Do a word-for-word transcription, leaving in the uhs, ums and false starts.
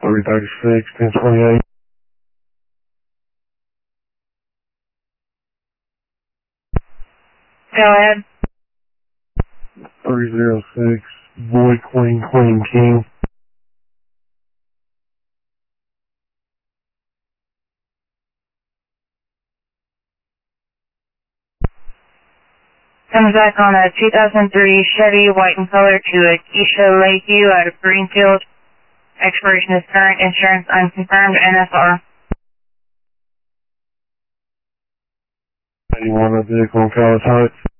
three thirty-six, ten twenty-eight. Go ahead. three zero six, boy, queen, queen, king. Comes back on a two thousand three Chevy, white in color, to a Keisha Lakeview out of Greenfield. Expiration is current, insurance unconfirmed, N S R. Anyone in the vehicle in College Heights?